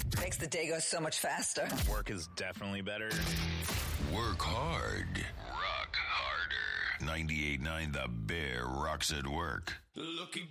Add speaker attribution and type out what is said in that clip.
Speaker 1: Makes the day go so much faster.
Speaker 2: Work is definitely better.
Speaker 3: Work hard. Rock harder. 98.9 The Bear rocks at work.
Speaker 4: Looking